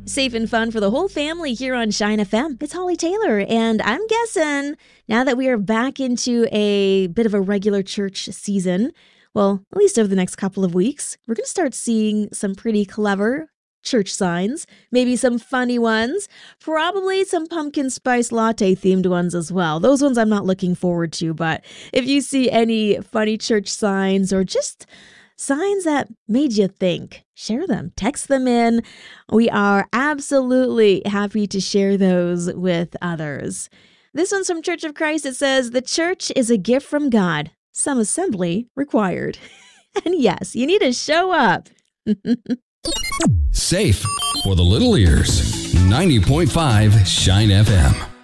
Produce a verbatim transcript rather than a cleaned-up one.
Safe and fun for the whole family here on Shine F M. It's Holly Taylor, and I'm guessing now that we are back into a bit of a regular church season, well, at least over the next couple of weeks, we're going to start seeing some pretty clever church signs, maybe some funny ones, probably some pumpkin spice latte themed ones as well. Those ones I'm not looking forward to, but if you see any funny church signs or just signs that made you think, share them, text them in. We are absolutely happy to share those with others. This one's from Church of Christ. It says, "The church is a gift from God, some assembly required." And yes, you need to show up. Safe for the little ears. ninety point five Shine F M.